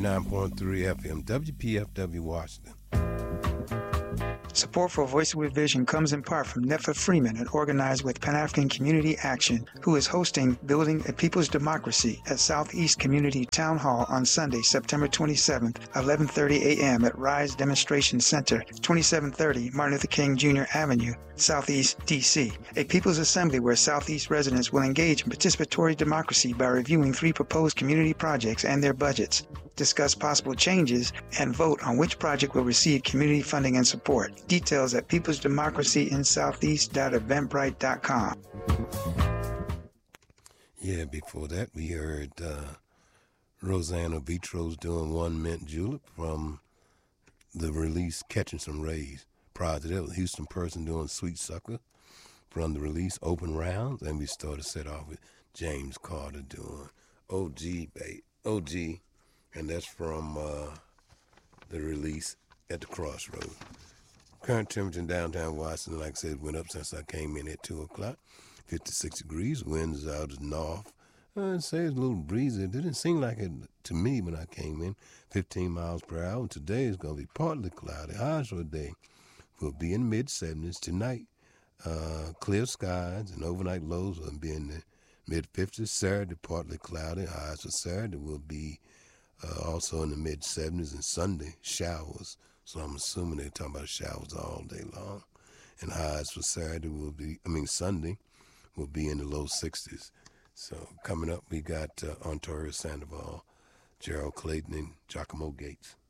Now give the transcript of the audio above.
99.3 FM, WPFW Washington. Support for Voices with Vision comes in part from Nefa Freeman and organized with Pan-African Community Action, who is hosting Building a People's Democracy at Southeast Community Town Hall on Sunday, September 27th, 11:30 a.m. at Rise Demonstration Center, 2730 Martin Luther King Jr. Avenue, Southeast, D.C. A people's assembly where Southeast residents will engage in participatory democracy by reviewing 3 proposed community projects and their budgets, discuss possible changes, and vote on which project will receive community funding and support. Details at peoplesdemocracyInsoutheast.eventbrite.com. Yeah, before that we heard Rosanna Vitros doing One Mint Julep from the release Catching Some Rays. Prior to that was Houston Person doing Sweet Sucker from the release Open Rounds. And we started set off with James Carter doing OG, OG. And that's from the release At the Crossroads. Current temperature in downtown Washington, like I said, went up since I came in at 2 o'clock. 56 degrees. Winds out of the north. I'd say it's a little breezy. It didn't seem like it to me when I came in. 15 miles per hour. And today is going to be partly cloudy. Highs for the day will be in the mid-70s. Tonight, clear skies and overnight lows will be in the mid-50s. Saturday, partly cloudy. Highs for Saturday will be also in the mid-70s. And Sunday, showers. So I'm assuming they're talking about showers all day long. And highs for Sunday will be in the low 60s. So coming up, we got Ontario Sandoval, Gerald Clayton, and Giacomo Gates.